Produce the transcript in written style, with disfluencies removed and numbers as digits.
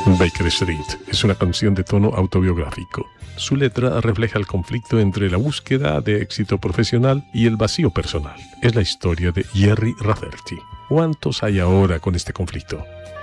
Baker Street es una canción de tono autobiográfico. Su letra refleja el conflicto entre la búsqueda de éxito profesional y el vacío personal. Es la historia de Jerry Rafferty. ¿Cuántos hay ahora con este conflicto?